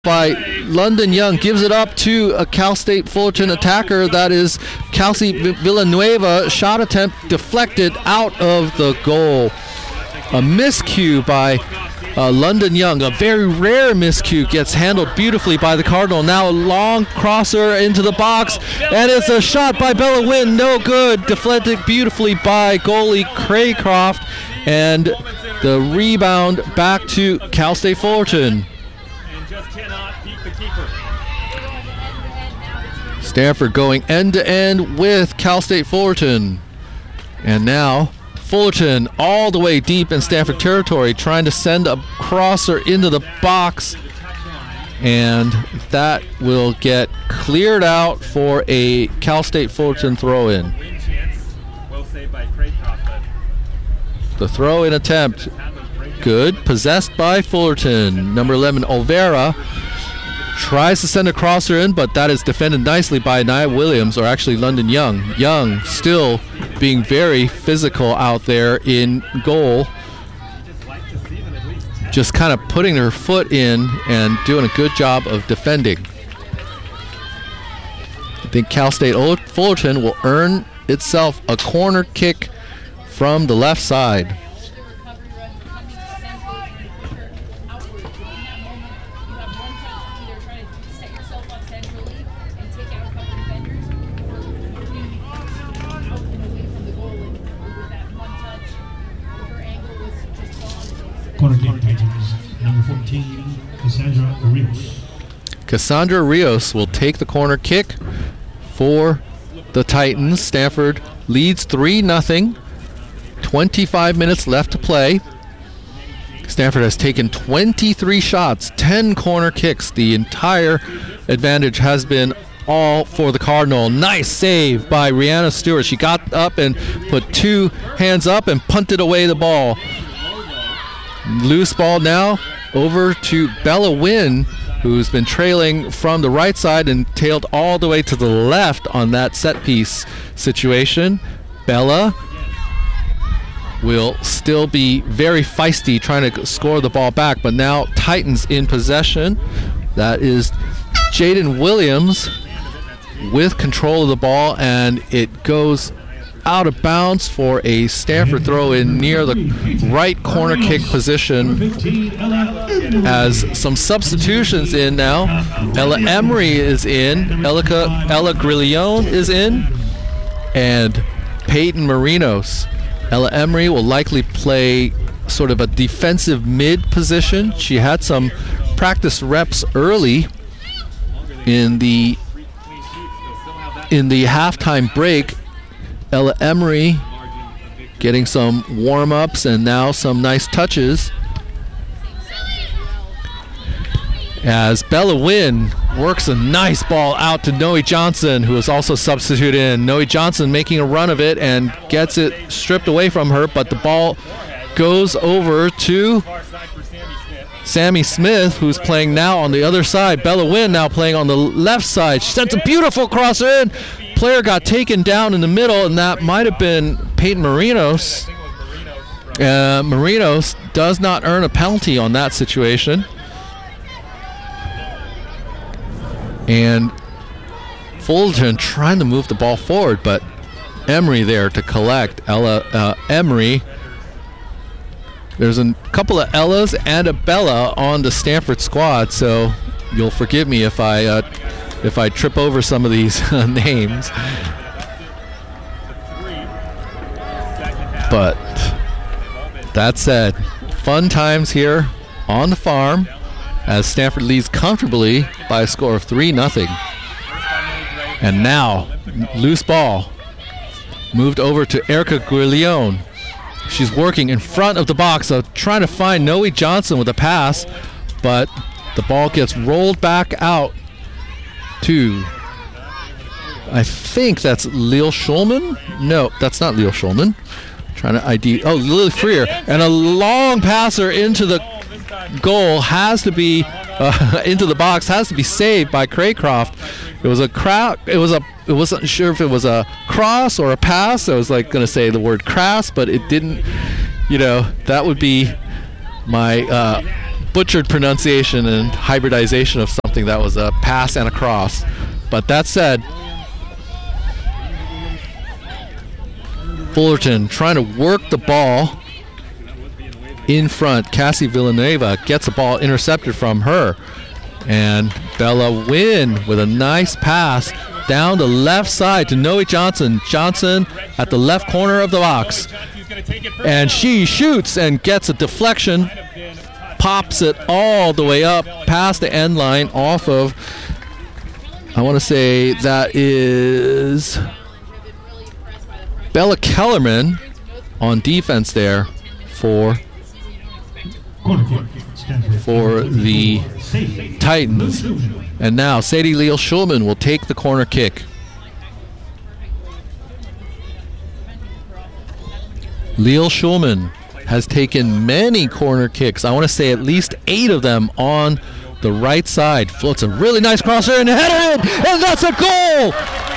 by London Young, gives it up to a Cal State Fullerton attacker. That is Kelsey Villanueva. Shot attempt deflected out of the goal. A miscue by London Young, a very rare miscue, gets handled beautifully by the Cardinal. Now a long crosser into the box, and it's a shot by Bella Wynn, no good. Deflected beautifully by goalie Craycroft, and the rebound back to Cal State Fullerton. Stanford going end-to-end with Cal State Fullerton. And now Fullerton all the way deep in Stanford territory, trying to send a crosser into the box. And that will get cleared out for a Cal State Fullerton throw-in. The throw-in attempt, good. Possessed by Fullerton. Number 11, Olvera, tries to send a crosser in, but that is defended nicely by Nia Williams, or actually London Young. Young still being very physical out there in goal. Just kind of putting her foot in and doing a good job of defending. I think Cal State Fullerton will earn itself a corner kick from the left side. Corner kick Titans, number 14, Cassandra Rios. Cassandra Rios will take the corner kick for the Titans. Stanford leads 3-0. 25 minutes left to play. Stanford has taken 23 shots, 10 corner kicks. The entire advantage has been all for the Cardinal. Nice save by Rihanna Stewart. She got up and put two hands up and punted away the ball. Loose ball now over to Bella Wynn, who's been trailing from the right side and tailed all the way to the left on that set piece situation. Bella will still be very feisty trying to score the ball back, but now Titans in possession. That is Jaden Williams with control of the ball, and it goes out of bounds for a Stanford throw in near the right corner kick position. As some substitutions in now. Ella Emery is in, Ella Grillon is in, and Peyton Marinos. Ella Emery will likely play sort of a defensive mid position. She had some practice reps early in the halftime break. Ella Emery getting some warm-ups and now some nice touches. As Bella Wynn works a nice ball out to Noe Johnson, who is also substituted in. Noe Johnson making a run of it and gets it stripped away from her, but the ball goes over to Sammy Smith, who's playing now on the other side. Bella Wynn now playing on the left side. She sends a beautiful crosser in. Player got taken down in the middle, and that might have been Peyton Marinos. Marinos does not earn a penalty on that situation. And Fullerton trying to move the ball forward, but Emery there to collect. Ella Emery. There's a couple of Ellas and a Bella on the Stanford squad, so you'll forgive me if I trip over some of these names. But that said, fun times here on the farm as Stanford leads comfortably by a score of 3-0. And now, loose ball moved over to Erica Grillon. She's working in front of the box, so trying to find Noe Johnson with a pass, but the ball gets rolled back out to, I think that's Lil Schulman? No, that's not Lil Schulman. Trying to ID. Oh, Lily Freer. And a long passer into the goal has to be, into the box, has to be saved by Craycroft. It was a it wasn't sure if it was a cross or a pass. I was like going to say the word crass, but it didn't, that would be my butchered pronunciation and hybridization of something that was a pass and a cross. But that said, Fullerton trying to work the ball in front. Cassie Villanueva gets the ball intercepted from her. And Bella Wynn with a nice pass down the left side to Noe Johnson. Johnson at the left corner of the box. And she shoots and gets a deflection. Pops it all the way up past the end line off of, I want to say that is Bella Kellerman on defense there for the Titans. And now Sadie Leal Schulman will take the corner kick. Leal Schulman has taken many corner kicks. I want to say at least 8 of them on the right side. Floats a really nice crosser and header in, and that's a goal!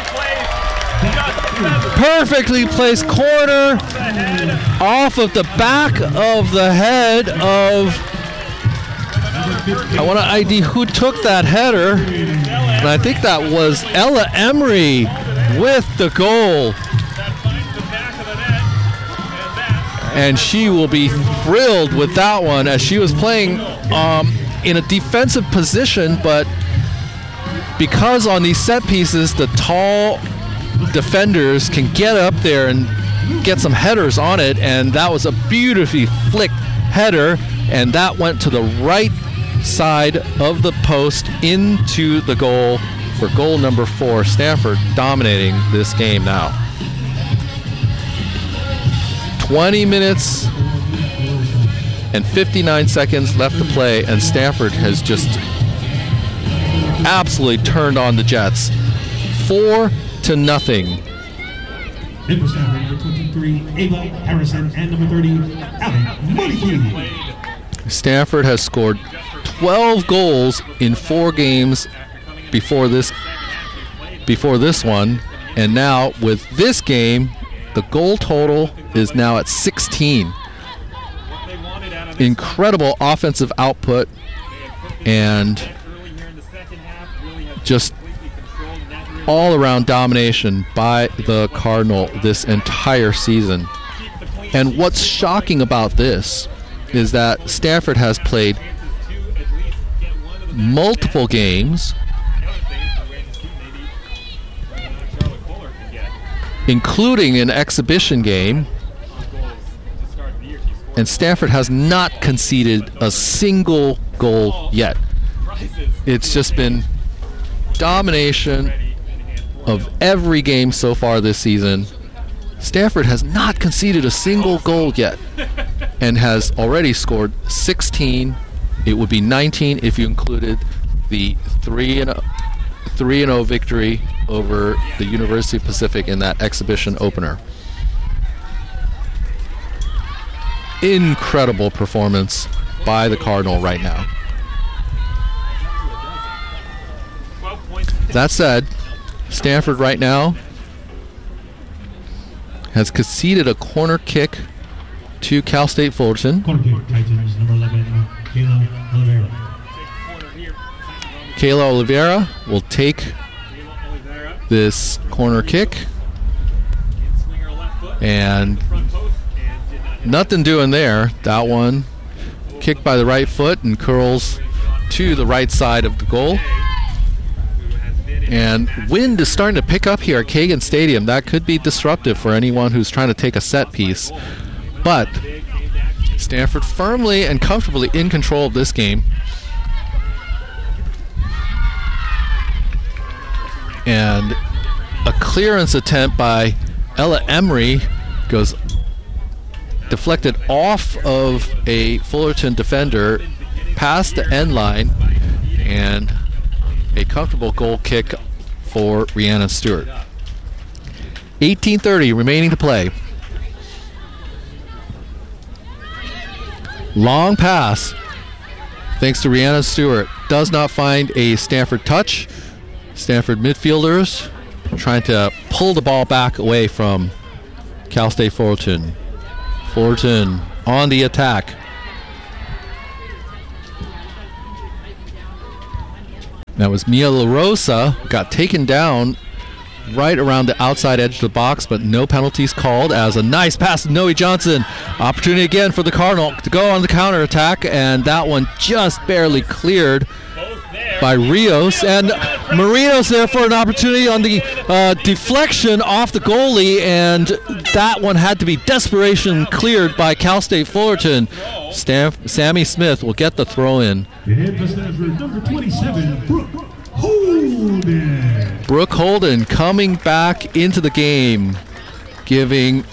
Perfectly placed corner off of the back of the head of, I want to ID who took that header, and I think that was Ella Emery with the goal. And she will be thrilled with that one, as she was playing in a defensive position, but because on these set pieces the tall defenders can get up there and get some headers on it, and that was a beautifully flicked header, and that went to the right side of the post into the goal for goal number 4. Stanford dominating this game now. 20 minutes and 59 seconds left to play, and Stanford has just absolutely turned on the Jets. 4-0. In for Stanford, number 23, Ava Harrison, and number 30, Allie Montague. Stanford has scored 12 goals in 4 games before this one, and now with this game, the goal total is now at 16. Incredible offensive output and just all-around domination by the Cardinal this entire season. And what's shocking about this is that Stanford has played multiple games, including an exhibition game, and Stanford has not conceded a single goal yet. It's just been domination of every game so far this season. Stanford has not conceded a single goal yet and has already scored 16. It would be 19 if you included the 3-0 victory over the University of Pacific in that exhibition opener. Incredible performance by the Cardinal right now. That said, Stanford right now has conceded a corner kick to Cal State Fullerton. Corner kick, Titans, number 11, Kayla Oliveira. Kayla Oliveira will take this corner kick, and nothing doing there. That one kicked by the right foot and curls to the right side of the goal. And wind is starting to pick up here at Kagan Stadium. That could be disruptive for anyone who's trying to take a set piece. But Stanford firmly and comfortably in control of this game. And a clearance attempt by Ella Emery goes deflected off of a Fullerton defender past the end line, and a comfortable goal kick for Rhiannon Stewart. 18:30 remaining to play. Long pass, thanks to Rhiannon Stewart, does not find a Stanford touch. Stanford midfielders trying to pull the ball back away from Cal State Fullerton. Fullerton on the attack. That was Mia LaRosa, got taken down right around the outside edge of the box, but no penalties called as a nice pass to Noe Johnson. Opportunity again for the Cardinal to go on the counterattack, and that one just barely cleared by Rios. And Marino's there for an opportunity on the deflection off the goalie, and that one had to be desperation cleared by Cal State Fullerton. Sammy Smith will get the throw in. Number 27, Brooke Holden. Brooke Holden coming back into the game, giving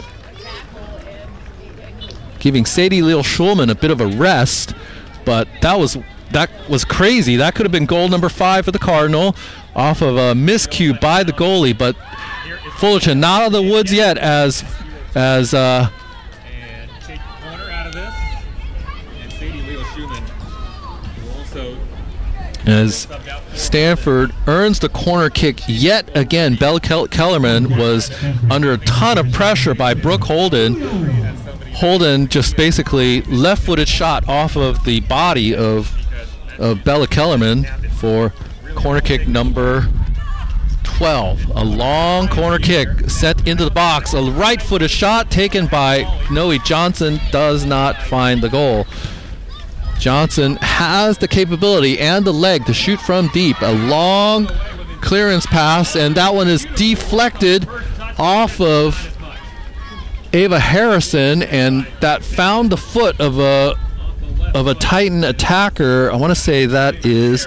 Sadie Leal Schulman a bit of a rest, but that was crazy. That could have been goal number 5 for the Cardinal off of a miscue by the goalie, but Fullerton not out of the woods yet as and take the corner out of this. And Sadie Leal Schulman will also as Stanford earns the corner kick yet again. Bella Kellerman was under a ton of pressure by Brooke Holden. Holden just basically left-footed shot off of the body of Bella Kellerman for corner kick number 12. A long corner kick set into the box. A right-footed shot taken by Noe Johnson does not find the goal. Johnson has the capability and the leg to shoot from deep. A long clearance pass, and that one is deflected off of Ava Harrison, and that found the foot of a Titan attacker. I want to say that is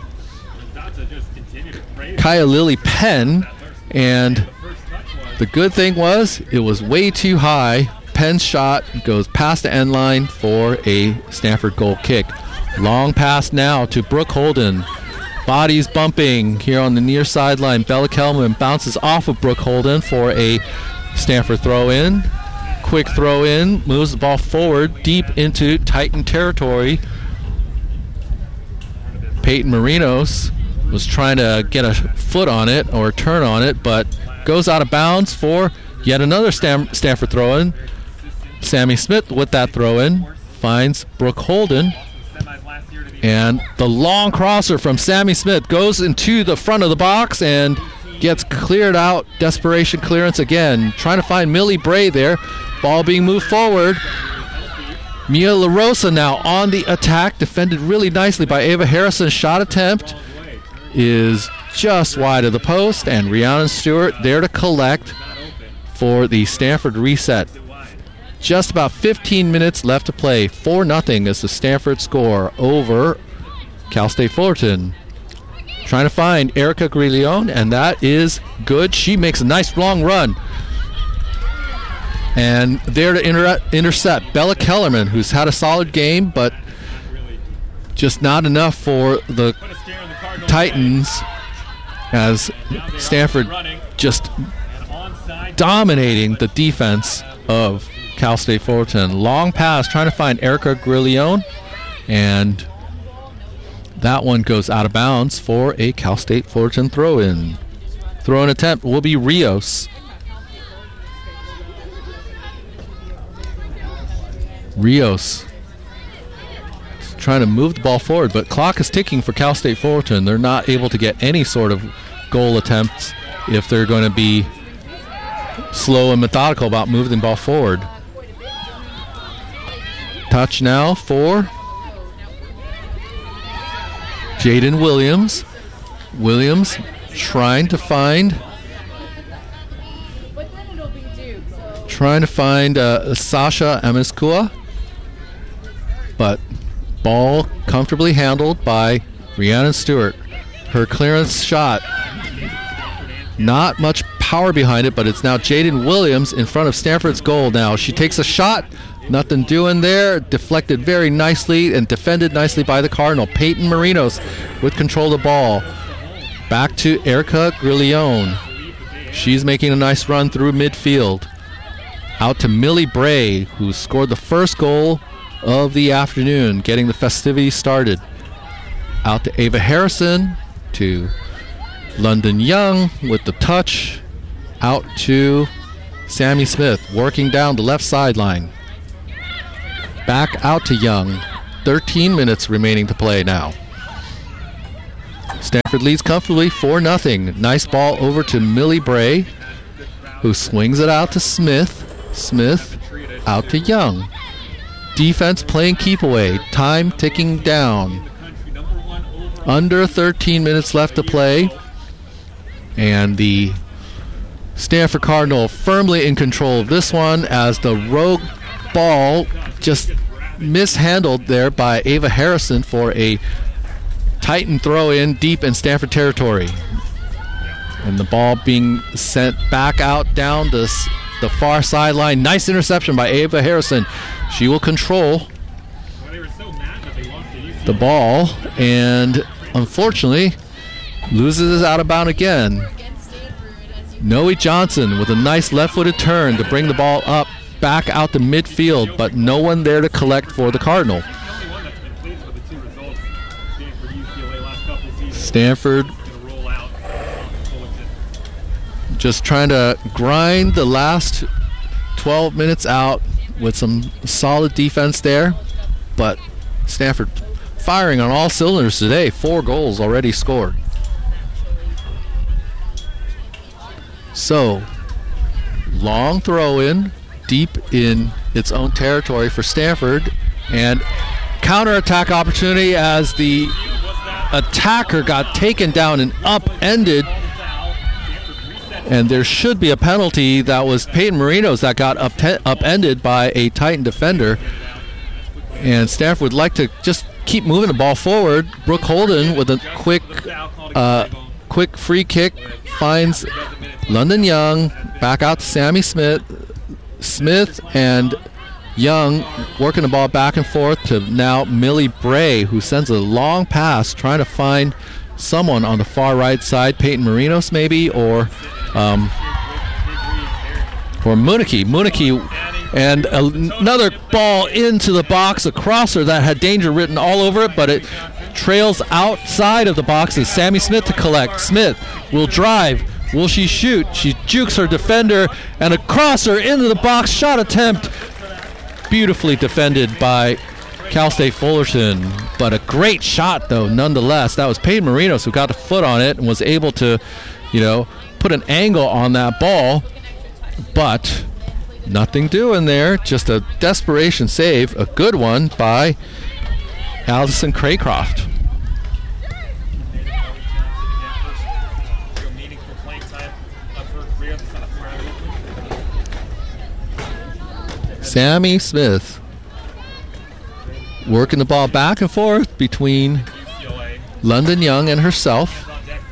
Kaya Lily Penn, and the good thing was it was way too high. Penn's shot goes past the end line for a Stanford goal kick. Long pass now to Brooke Holden. Bodies bumping here on the near sideline. Bella Kellerman bounces off of Brooke Holden for a Stanford throw-in. Quick throw-in, moves the ball forward deep into Titan territory. Peyton Marinos was trying to get a foot on it or turn on it, but goes out of bounds for yet another Stanford throw-in. Sammy Smith with that throw-in finds Brooke Holden, and the long crosser from Sammy Smith goes into the front of the box and gets cleared out. Desperation clearance again, trying to find Millie Bray there. Ball being moved forward. Mia LaRosa now on the attack, defended really nicely by Ava Harrison. Shot attempt is just wide of the post, and Rhiannon Stewart there to collect for the Stanford reset. Just about 15 minutes left to play. 4-0 is the Stanford score over Cal State Fullerton. Trying to find Erica Griglione, and that is good. She makes a nice long run. And there to intercept Bella Kellerman, who's had a solid game, but just not enough for the Titans, as Stanford just dominating the defense of Cal State Fullerton. Long pass trying to find Erica Griglione, and that one goes out of bounds for a Cal State Fullerton throw-in. Throw-in attempt will be Rios. Rios trying to move the ball forward, but clock is ticking for Cal State Fullerton. They're not able to get any sort of goal attempts if they're going to be slow and methodical about moving the ball forward. Touch now for Jaden Williams. Williams trying to find Sasha Amiskua, but ball comfortably handled by Rhiannon Stewart. Her clearance shot, not much power behind it, but it's now Jaden Williams in front of Stanford's goal now. She takes a shot, nothing doing there, deflected very nicely and defended nicely by the Cardinal. Peyton Marinos with control of the ball. Back to Erica Griglione. She's making a nice run through midfield. Out to Millie Bray, who scored the first goal of the afternoon, getting the festivities started. Out to Ava Harrison, to London Young with the touch. Out to Sammy Smith, working down the left sideline. Back out to Young. 13 minutes remaining to play now. Stanford leads comfortably 4-0. Nice ball over to Millie Bray, who swings it out to Smith. Smith out to Young. Defense playing keep away. Time ticking down. Under 13 minutes left to play. And the Stanford Cardinal firmly in control of this one as the rogue ball just mishandled there by Ava Harrison for a Titan throw in deep in Stanford territory. And the ball being sent back out down the far sideline. Nice interception by Ava Harrison. She will control the ball and unfortunately loses it out of bounds again. Noe Johnson with a nice left-footed turn to bring the ball up back out to midfield, but no one there to collect for the Cardinal. Stanford just trying to grind the last 12 minutes out with some solid defense there, but Stanford firing on all cylinders today. 4 goals already scored. So, long throw in deep in its own territory for Stanford, and counterattack opportunity as the attacker got taken down and upended, and there should be a penalty. That was Peyton Marinos that got upended by a Titan defender, and Stanford would like to just keep moving the ball forward. Brooke Holden with a quick free kick finds London Young, back out to Sammy Smith. Smith and Young working the ball back and forth to now Millie Bray, who sends a long pass trying to find someone on the far right side. Peyton Marinos maybe, or Munike. Munike, and another ball into the box, a crosser that had danger written all over it, but it trails outside of the box as Sammy Smith to collect. Smith will drive. Will she shoot? She jukes her defender, and a crosser into the box. Shot attempt beautifully defended by Cal State Fullerton, but a great shot though nonetheless. That was Peyton Marinos who got a foot on it and was able to, put an angle on that ball, but nothing doing there. Just a desperation save, a good one by Allison Craycroft. Sammy Smith working the ball back and forth between London Young and herself.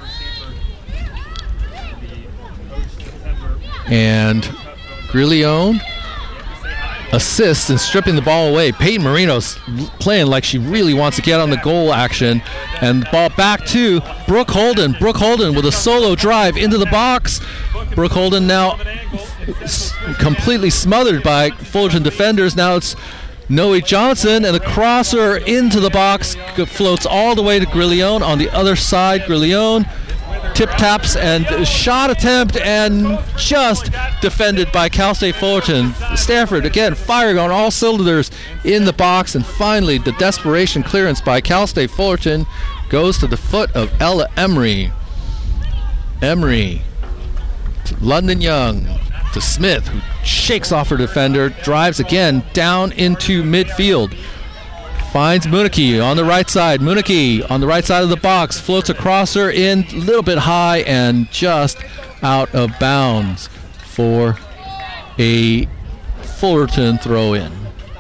And Grillione assists in stripping the ball away. Peyton Marinos playing like she really wants to get on the goal action. And the ball back to Brooke Holden. Brooke Holden with a solo drive into the box. Brooke Holden now completely smothered by Fullerton defenders. Now it's Noe Johnson, and the crosser into the box floats all the way to Grillione. On the other side, Grillione tip-taps and shot attempt, and just defended by Cal State Fullerton. Stanford, again, firing on all cylinders in the box, and finally the desperation clearance by Cal State Fullerton goes to the foot of Ella Emery. Emery to London Young to Smith, who shakes off her defender, drives again down into midfield. Finds Munike on the right side. Munike on the right side of the box, floats a crosser in a little bit high and just out of bounds for a Fullerton throw in.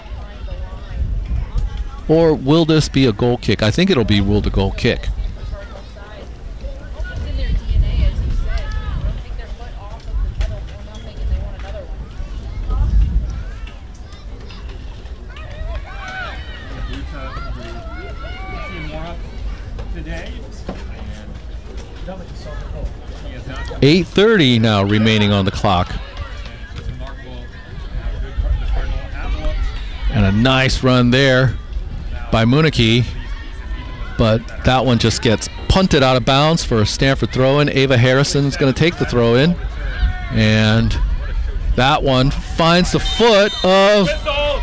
Or will this be a goal kick? I think it'll be ruled a goal kick. Today, 8:30 now remaining on the clock. And a nice run there by Munike, but that one just gets punted out of bounds for a Stanford throw-in. Ava Harrison is going to take the throw-in, and that one finds the foot of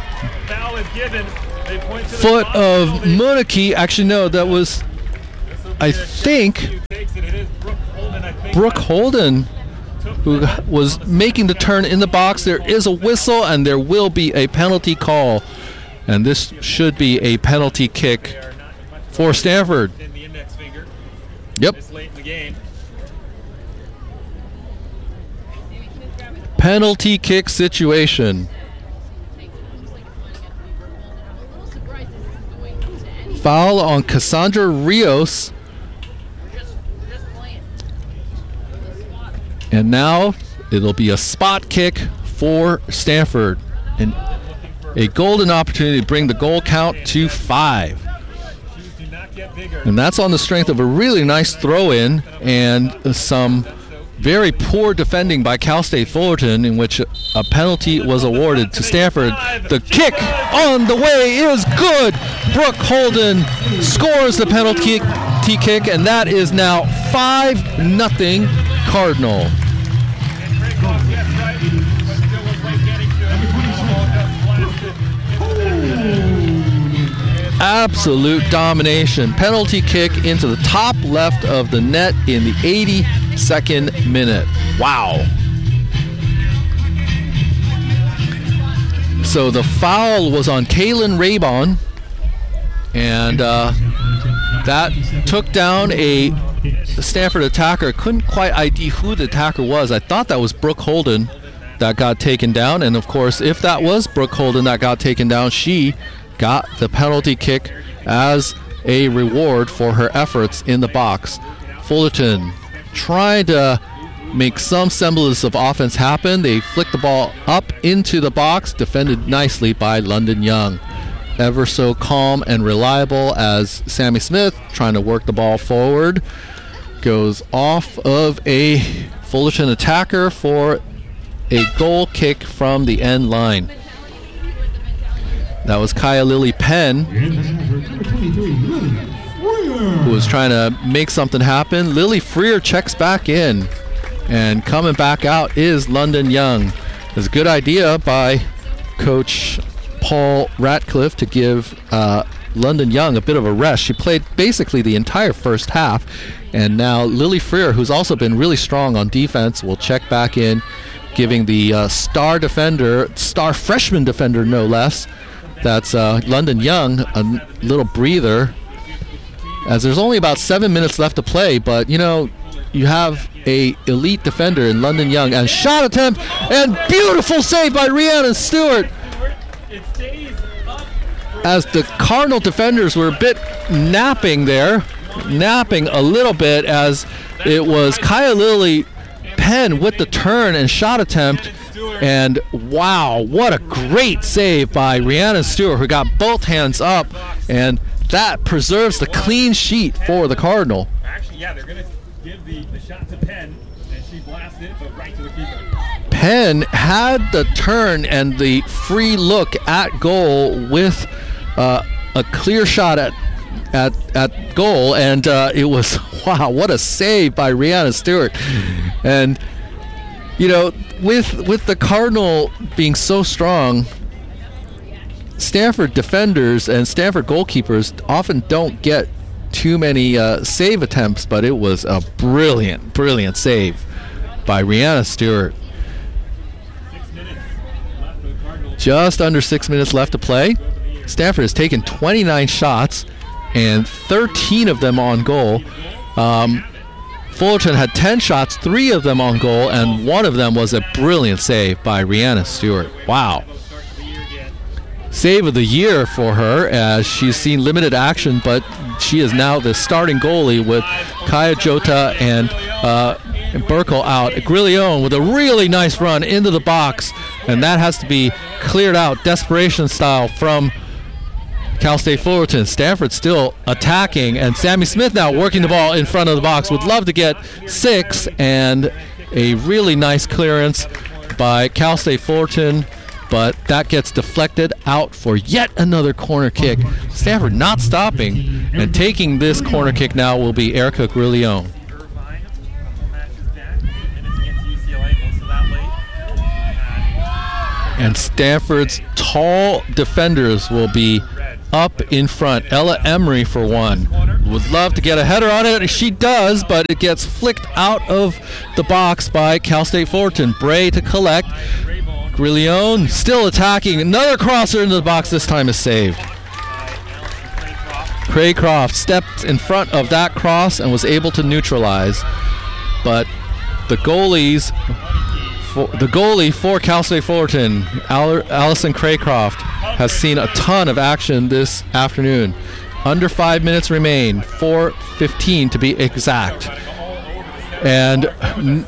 Munike. Actually, no, that was I think Brooke Holden, who was making the turn in the box. There is a whistle, and there will be a penalty call. And this should be a penalty kick for Stanford. Yep. Penalty kick situation. Foul on Cassandra Rios. And now it'll be a spot kick for Stanford. And a golden opportunity to bring the goal count to 5. And that's on the strength of a really nice throw-in and some very poor defending by Cal State Fullerton, in which a penalty was awarded to Stanford. The kick on the way is good. Brooke Holden scores the penalty kick, and that is now 5-0 Cardinal. Absolute domination. Penalty kick into the top left of the net in the 82nd minute. Wow. So the foul was on Kaylin Raybon, and that took down a Stanford attacker. Couldn't quite ID who the attacker was. I thought that was Brooke Holden that got taken down, and of course, if that was Brooke Holden that got taken down, she got the penalty kick as a reward for her efforts in the box. Fullerton trying to make some semblance of offense happen. They flick the ball up into the box, defended nicely by London Young. Ever so calm and reliable as Sammy Smith, trying to work the ball forward, goes off of a Fullerton attacker for a goal kick from the end line. That was Kaya Lily Penn, who was trying to make something happen. Lily Freer checks back in, and coming back out is London Young. It's a good idea by Coach Paul Ratcliffe to give London Young a bit of a rest. She played basically the entire first half, and now Lily Freer, who's also been really strong on defense, will check back in, giving the star freshman defender no less, that's London Young, a little breather, as there's only about 7 minutes left to play. But you know, you have a elite defender in London Young, and shot attempt and beautiful save by Rhiannon Stewart, as the Cardinal defenders were a bit napping a little bit, as it was Kaya Lily Penn with the turn and shot attempt. And wow, what a great save by Rhiannon Stewart, who got both hands up, and that preserves the clean sheet for the Cardinal. Actually, yeah, they're going to give the shot to Penn, and she blasted it, but right to the keeper. Penn had the turn and the free look at goal with a clear shot at goal, and it was, wow, what a save by Rhiannon Stewart. And you know, with the Cardinal being so strong, Stanford defenders and Stanford goalkeepers often don't get too many save attempts, but it was a brilliant save by Rhiannon Stewart. 6 minutes left for the Cardinals. Just under 6 minutes left to play. Stanford has taken 29 shots and 13 of them on goal. Fullerton had 10 shots, 3 of them on goal, and 1 of them was a brilliant save by Rhiannon Stewart. Wow. Save of the year for her, as she's seen limited action, but she is now the starting goalie with Kaya Jota and Burkle out. Grillion with a really nice run into the box, and that has to be cleared out desperation style from Cal State Fullerton. Stanford still attacking, and Sammy Smith now working the ball in front of the box. Would love to get 6, and a really nice clearance by Cal State Fullerton, but that gets deflected out for yet another corner kick. Stanford not stopping, and taking this corner kick now will be Erica Grillion. And Stanford's tall defenders will be up in front. Ella Emery for one. would love to get a header on it. She does, but it gets flicked out of the box by Cal State Fullerton. Bray to collect. Griglione still attacking. Another crosser into the box. This time is saved. Craycroft stepped in front of that cross and was able to neutralize. But the goalie for Cal State Fullerton, Allison Craycroft, has seen a ton of action this afternoon. Under 5 minutes remain, 4:15 to be exact. And If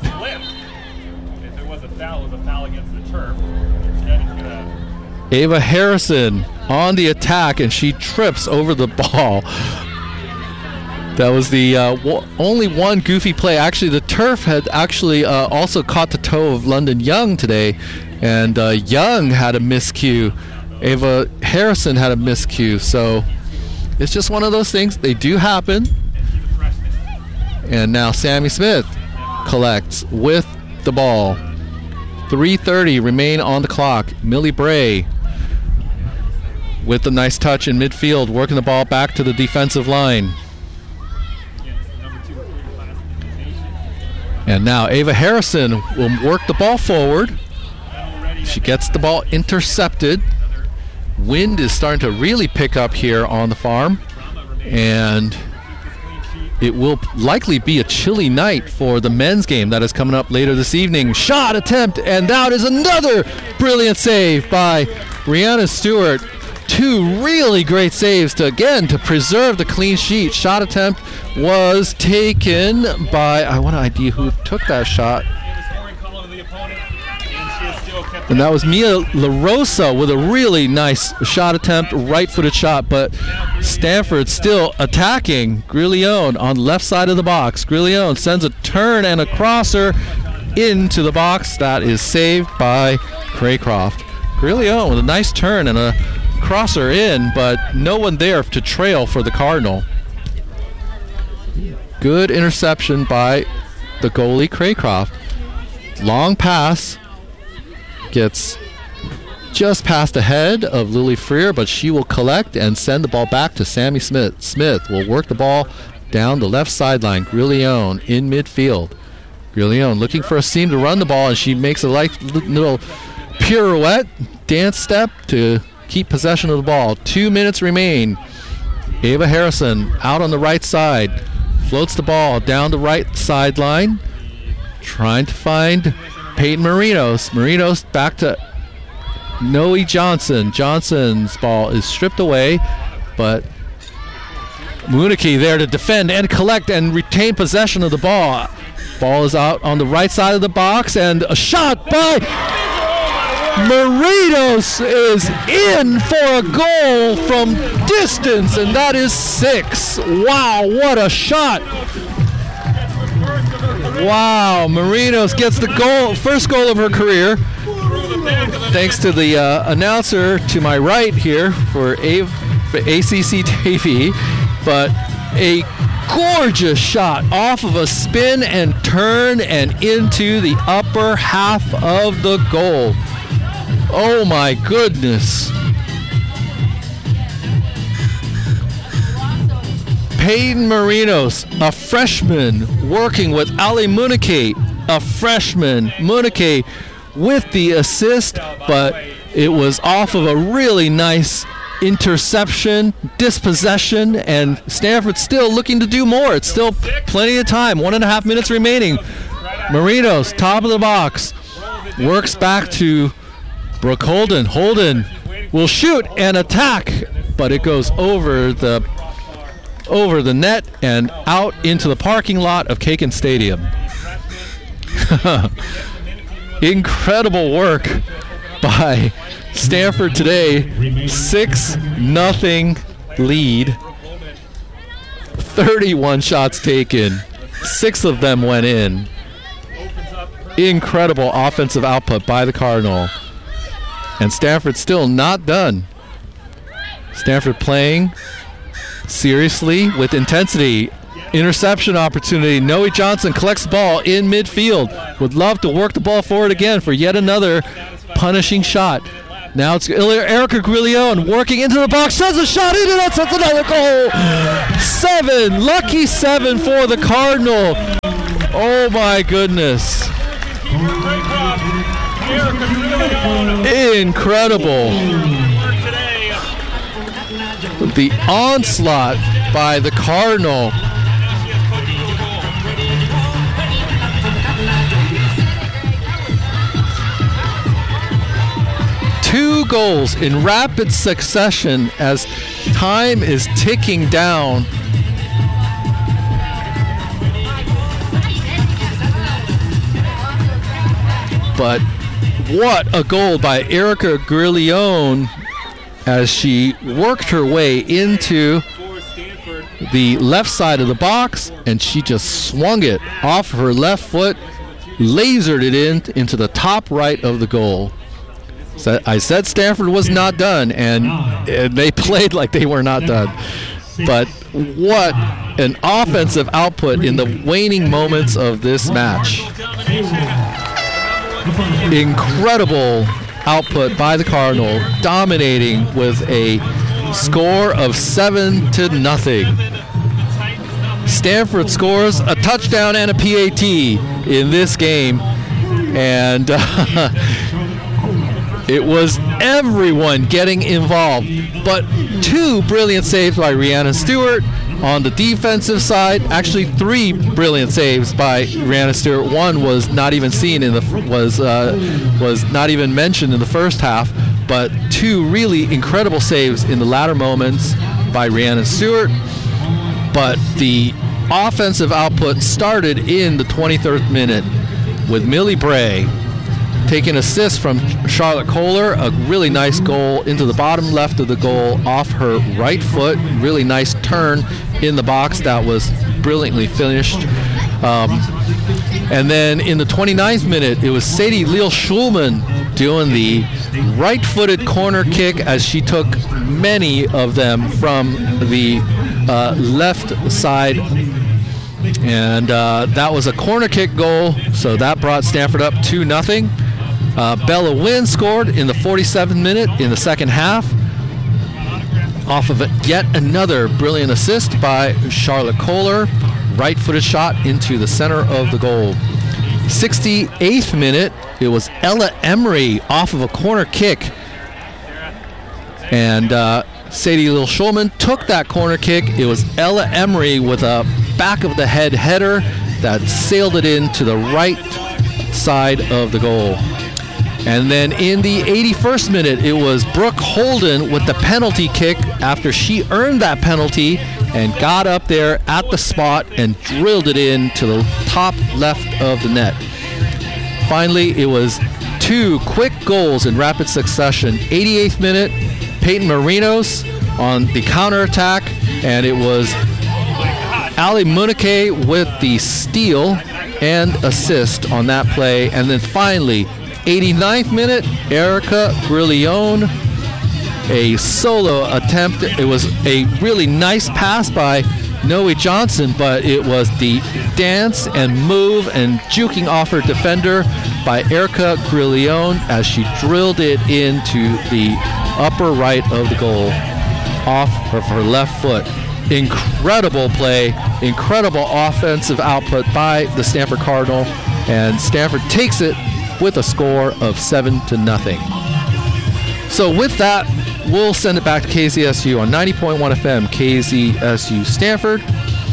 it was a foul, it was a foul against the turf. Instead, he's gonna. Ava Harrison on the attack, and she trips over the ball. That was the only one goofy play. Actually, the turf had actually also caught the toe of London Young today, and Young had a miscue. Ava Harrison had a miscue, so it's just one of those things. They do happen. And now Sammy Smith collects with the ball. 3:30 remain on the clock. Millie Bray with a nice touch in midfield, working the ball back to the defensive line. And now Ava Harrison will work the ball forward. She gets the ball intercepted. Wind is starting to really pick up here on the farm, and it will likely be a chilly night for the men's game that is coming up later this evening. Shot attempt, and that is another brilliant save by Brianna Stewart. Two really great saves to preserve the clean sheet. Shot attempt was taken by, I want to ID who took that shot. And that was Mia LaRosa with a really nice shot attempt, right-footed shot, but Stanford still attacking. Griglione on the left side of the box. Griglione sends a turn and a crosser into the box. That is saved by Craycroft. Griglione with a nice turn and a crosser in, but no one there to trail for the Cardinal. Good interception by the goalie, Craycroft. Long pass. Gets just past the head of Lily Freer, but she will collect and send the ball back to Sammy Smith. Smith will work the ball down the left sideline. Griglione in midfield. Griglione looking for a seam to run the ball, and she makes a little pirouette, dance step to keep possession of the ball. 2 minutes remain. Ava Harrison out on the right side. Floats the ball down the right sideline. Trying to find Peyton Marinos. Marinos back to Noe Johnson. Johnson's ball is stripped away, but Munike there to defend and collect and retain possession of the ball. Ball is out on the right side of the box, and a shot by Marinos is in for a goal from distance, and that is 6. Wow, what a shot! Wow, Marinos gets the goal, first goal of her career. Thanks to the announcer to my right here for ACC TV. But a gorgeous shot off of a spin and turn and into the upper half of the goal. Oh my goodness. Peyton Marinos, a freshman, working with Ali Munike, a freshman. Munike with the assist, but it was off of a really nice interception, dispossession, and Stanford still looking to do more. It's still plenty of time, 1.5 minutes remaining. Marinos, top of the box, works back to Brooke Holden. Holden will shoot and attack, but it goes over the net and out into the parking lot of Kakin Stadium. Incredible work by Stanford today. 6-0 lead. 31 shots taken. 6 of them went in. Incredible offensive output by the Cardinal. And Stanford still not done. Stanford playing seriously with intensity. Interception opportunity. Noe Johnson collects the ball in midfield. Would love to work the ball forward again for yet another punishing shot. Now it's Erica Griglione working into the box, sends a shot in, and that's another goal. 7, lucky 7 for the Cardinal. Oh my goodness. Incredible. The onslaught by the Cardinal. Two goals in rapid succession as time is ticking down. But what a goal by Erica Griglione as she worked her way into the left side of the box, and she just swung it off her left foot, lasered it into the top right of the goal. So I said Stanford was not done, and they played like they were not done. But what an offensive output in the waning moments of this match. Incredible output by the Cardinal, dominating with a score of 7-0. Stanford scores a touchdown and a PAT in this game, and it was everyone getting involved. But 2 brilliant saves by Rhiannon Stewart on the defensive side. Actually, 3 brilliant saves by Rhiannon Stewart. One was not even seen in the was not even mentioned in the first half. But 2 really incredible saves in the latter moments by Rhiannon Stewart. But the offensive output started in the 23rd minute with Millie Bray taking assist from Charlotte Kohler, a really nice goal into the bottom left of the goal off her right foot. Really nice turn in the box that was brilliantly finished. And then in the 29th minute, it was Sadie Leal Schulman doing the right-footed corner kick as she took many of them from the left side. And that was a corner kick goal, so that brought Stanford up 2-0. Bella Wynn scored in the 47th minute in the second half off of yet another brilliant assist by Charlotte Kohler. Right-footed shot into the center of the goal. 68th minute, it was Ella Emery off of a corner kick. And Sadie Leal Schulman took that corner kick. It was Ella Emery with a back-of-the-head header that sailed it into the right side of the goal. And then in the 81st minute, it was Brooke Holden with the penalty kick after she earned that penalty and got up there at the spot and drilled it in to the top left of the net. Finally, it was 2 quick goals in rapid succession. 88th minute, Peyton Marinos on the counterattack, and it was Ali Munike with the steal and assist on that play. And then finally, 89th minute, Erica Griglione, a solo attempt. It was a really nice pass by Noe Johnson, but it was the dance and move and juking off her defender by Erica Griglione as she drilled it into the upper right of the goal off of her left foot. Incredible play, incredible offensive output by the Stanford Cardinal, and Stanford takes it with a score of 7-0. So with that, we'll send it back to KZSU on 90.1 FM, KZSU Stanford.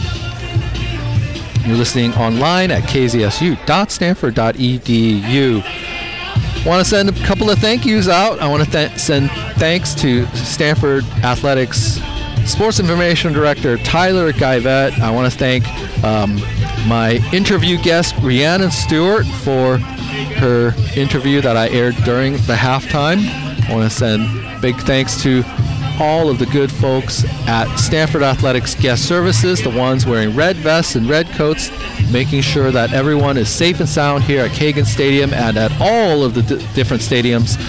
You're listening online at kzsu.stanford.edu. Want to send a couple of thank yous out. I want to send thanks to Stanford Athletics Sports Information Director Tyler Guyvet. I want to thank my interview guest Rhiannon Stewart for her interview that I aired during the halftime. I want to send big thanks to all of the good folks at Stanford Athletics Guest Services, the ones wearing red vests and red coats, making sure that everyone is safe and sound here at Kagan Stadium and at all of the different stadiums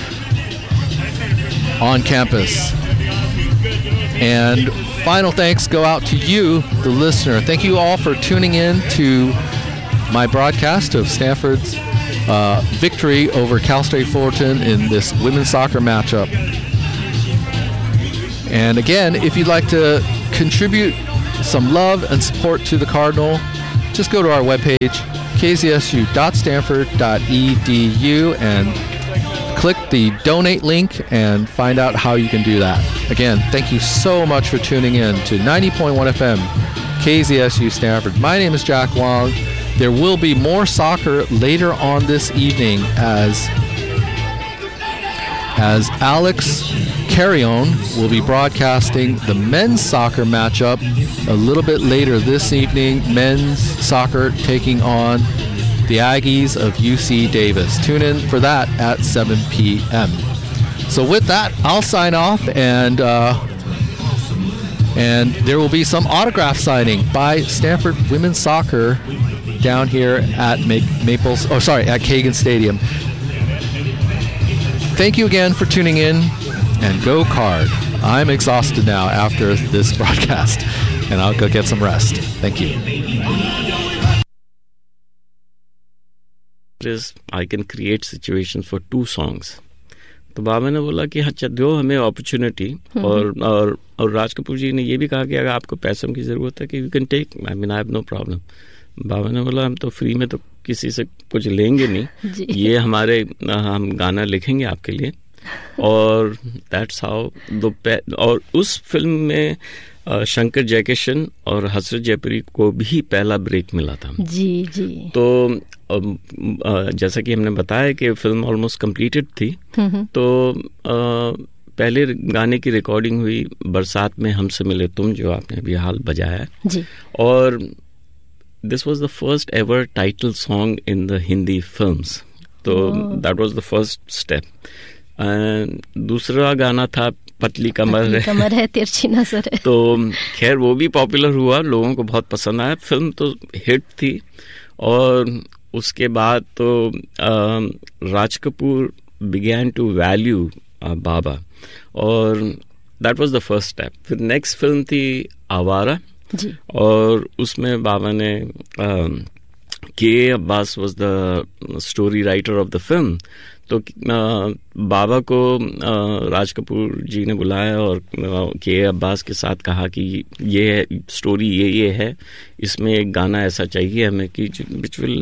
on campus. And final thanks go out to you, the listener. Thank you all for tuning in to my broadcast of Stanford's victory over Cal State Fullerton in this women's soccer matchup. And again, if you'd like to contribute some love and support to the Cardinal, just go to our webpage, kzsu.stanford.edu, and click the donate link and find out how you can do that. Again, thank you so much for tuning in to 90.1 FM, KZSU Stanford. My name is Jack Wong. There will be more soccer later on this evening as Alex Carrion will be broadcasting the men's soccer matchup a little bit later this evening. Men's soccer taking on the Aggies of UC Davis. Tune in for that at 7 p.m. So with that, I'll sign off, and there will be some autograph signing by Stanford women's soccer down here at at Kagan Stadium. Thank you again for tuning in, and go Card. I'm exhausted now after this broadcast, and I'll go get some rest. Thank you. I can create situations for 2 songs. तो बाबा ने बोला कि अच्छा दो हमें opportunity, और राज कपूर जी ने ये भी कहा कि अगर आपको पैसों की ज़रूरत है कि you can take, I mean I have no problem. बाबा ने बोला हम तो फ्री में तो किसी से कुछ लेंगे नहीं, ये हम गाना लिखेंगे आपके लिए. और दैट्स हाउ और उस फिल्म में शंकर जयकिशन और हसरत जयपुरी को भी पहला ब्रेक मिला था. जी. तो जैसा कि हमने बताया कि फिल्म ऑलमोस्ट कंप्लीटेड थी, तो पहले गाने की रिकॉर्डिंग हुई बरसात में हमसे मिले तुम, जो आपने अभी हाल बजाया है. और this was the first ever title song in the Hindi films. तो that was the first step. दूसरा गाना था पतली कमर है तिरछी नजर है. तो खैर वो भी पॉपुलर हुआ, लोगों को बहुत पसंद आया, फिल्म तो हिट थी. और उसके बाद तो Raj Kapoor began to value बाबा, और that was the first step. फिर नेक्स्ट फिल्म थी आवारा, और उसमें बाबा ने के Abbas was the story writer of the film. तो बाबा को राज कपूर जी ने बुलाया और के अब्बास के साथ कहा कि ये स्टोरी ये है, इसमें एक गाना ऐसा चाहिए हमें कि विच विल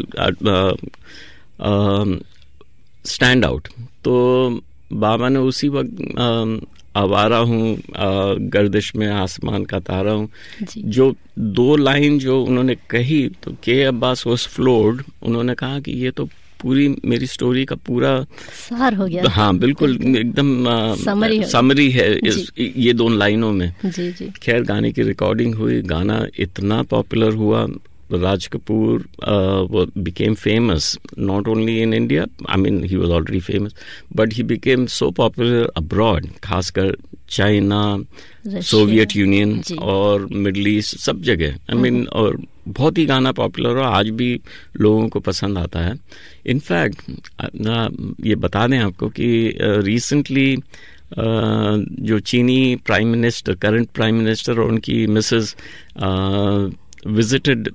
स्टैंड आउट. तो बाबा ने उसी वक्त आवारा हूँ, गर्दिश में आसमान का तारा हूँ, जो 2 लाइन जो उन्होंने कही, तो के अब्बास वाज फ्लोर्ड. उन्होंने कहा कि ये तो पूरी मेरी स्टोरी का पूरा सार हो गया. हाँ बिल्कुल, एकदम समरी है ये 2 लाइनों में. खैर गाने की रिकॉर्डिंग हुई, गाना इतना पॉपुलर हुआ, Raj Kapoor became famous not only in India. I mean, he was already famous, but he became so popular abroad, खासकर चाइना, सोवियत यूनियन और मिडल ईस्ट, सब जगह. I mean, और बहुत ही गाना पॉपुलर और आज भी लोगों को पसंद आता है. इनफैक्ट ये बता दें आपको कि रिसेंटली जो चीनी prime minister, current prime minister और उनकी Mrs visited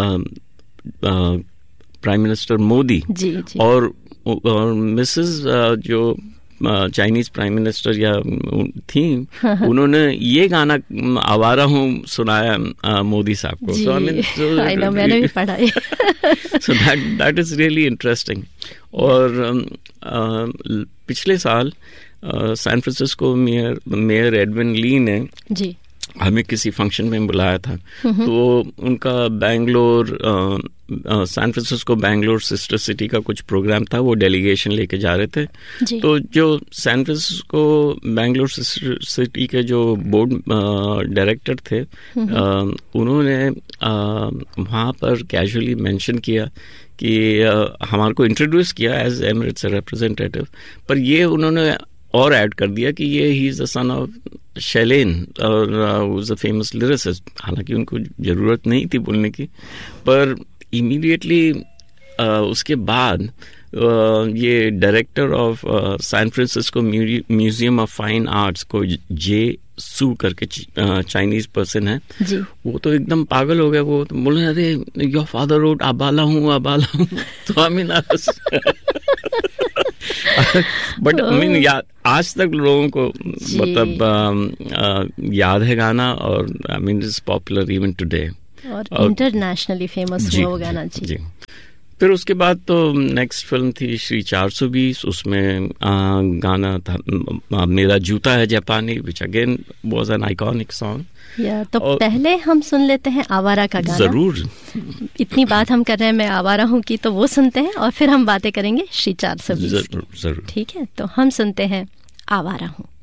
prime minister Modi, और मिसेस जो चाइनीज प्राइम मिनिस्टर या थी, उन्होंने ये गाना आवारा हूँ सुनाया मोदी साहब को. So, मैंने भी पढ़ा है. So that is really interesting. और पिछले साल सैन फ्रांसिस्को मेयर एडविन ली ने हमें किसी फंक्शन में बुलाया था. तो उनका Bangalore, San Francisco Bangalore sister city का कुछ प्रोग्राम था, वो डेलीगेशन लेके जा रहे थे. तो जो San Francisco Bangalore sister city के जो बोर्ड डायरेक्टर थे, उन्होंने वहाँ पर कैजुअली मेंशन किया कि हमारे को इंट्रोड्यूस किया एज एमिरेट्स रिप्रेजेंटेटिव, पर ये उन्होंने और ऐड कर दिया कि ये he is the son of Shailen और वाज अ फेमस लिरिसिस्ट. हालांकि उनको ज़रूरत नहीं थी बोलने की, पर इमीडिएटली उसके बाद ये director of San Francisco museum of fine arts को सू करके चाइनीज पर्सन है जी। वो तो एकदम पागल हो गया। वो तो बोले अरे योर फादर रोड अबाला हूँ तो I mean but I mean आज तक लोगों को मतलब याद है गाना और I mean it's popular even today और इंटरनेशनली फेमस हुआ वो गाना। जी। फिर उसके बाद तो नेक्स्ट फिल्म थी श्री 420, उसमें गाना था मेरा जूता है जापानी, which again was an iconic song. तो पहले हम सुन लेते हैं आवारा का गाना। जरूर। इतनी बात हम कर रहे हैं मैं आवारा हूँ की, तो वो सुनते हैं और फिर हम बातें करेंगे श्री 420। जरूर। ठीक है, तो हम सुनते हैं आवारा हूँ।